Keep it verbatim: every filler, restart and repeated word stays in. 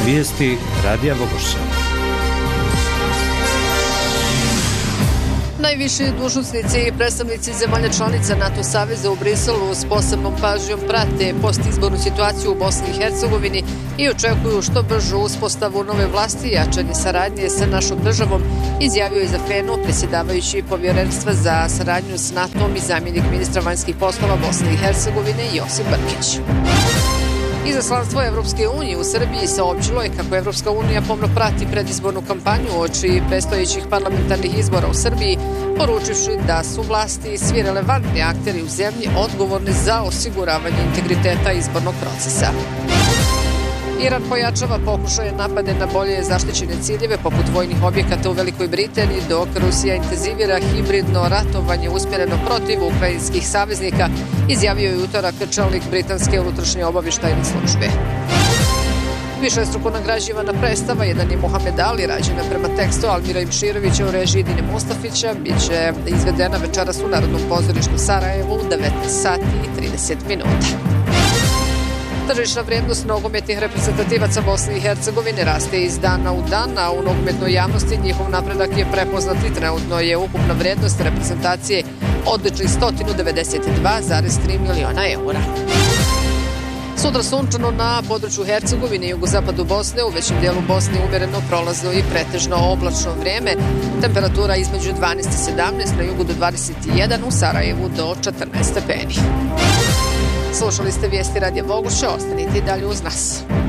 Vijesti Radija Vogošća. Najviši dužnosnici i predstavnici zemalja članica NATO saveza u Briselu s posebnom pažnjom prate postizbornu situaciju u Bosni i Hercegovini i očekuju što bržu uspostavu nove vlasti i jačanje saradnje sa našom državom, izjavio je za Fenu predsjedavajući povjerenstva za saradnju s NATO-om i zamjenik ministra vanjskih poslova Bosne i Hercegovine Josip Brkić. Izaslanstvo Evropske unije u Srbiji saopćilo je kako Evropska unija pomno prati predizbornu kampanju uoči predstojećih parlamentarnih izbora u Srbiji, poručivši da su vlasti i svi relevantni akteri u zemlji odgovorni za osiguravanje integriteta izbornog procesa. Iran pojačava pokušaje napade na bolje zaštićene ciljeve poput vojnih objekata u Velikoj Britaniji, dok Rusija intenzivira hibridno ratovanje usmjereno protiv ukrajinskih saveznika, izjavio je utorak čelnik britanske unutrašnje obavještajne službe. Višestruko nagrađivana predstava Jedan je Muhamed Ali, rađena prema tekstu Almira Imširovića u režiji Dine Mustafića, bit će izvedena večeras u Narodnom pozorištu Sarajevu u devetnaest sati i trideset minuta. Tržišna vrijednost nogometnih reprezentativaca Bosne i Hercegovine raste iz dana u dan, a u nogometnoj javnosti njihov napredak je prepoznat i trenutno je ukupna vrijednost reprezentacije odličnih sto devedeset dva zarez tri miliona eura. Sutra sunčano na području Hercegovine i jugozapadu Bosne, u većem dijelu Bosne umjereno prolazno i pretežno oblačno vrijeme. Temperatura između dvanaest i sedamnaest, na jugu do dvadeset jedan, u Sarajevu do četrnaest stepeni. Slušali ste vijesti Radija Vogošća, ostanite i dalje uz nas.